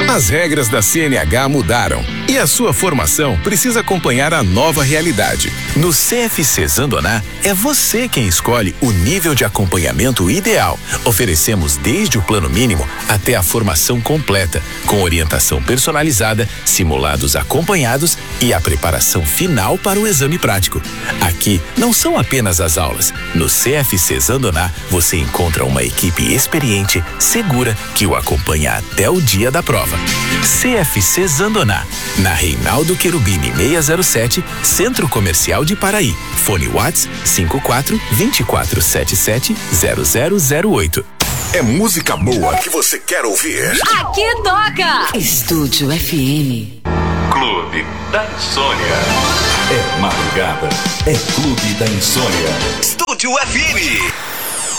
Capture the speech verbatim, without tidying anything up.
As regras da C N H mudaram e a sua formação precisa acompanhar a nova realidade. No C F C Zandoná, é você quem escolhe o nível de acompanhamento ideal. Oferecemos desde o plano mínimo até a formação completa, com orientação personalizada, simulados acompanhados e a preparação final para o exame prático. Aqui não são apenas as aulas. No C F C Zandoná, você encontra uma equipe experiente, segura, que o acompanha até o dia da prova. C F C Zandoná, na Reinaldo Querubini seiscentos e sete, Centro Comercial de Paraí. Fone WhatsApp cinco quatro, dois quatro sete sete, zero zero zero oito. É música boa que você quer ouvir. Aqui toca Estúdio F M. Clube da Insônia. É madrugada, é Clube da Insônia. Estúdio F M.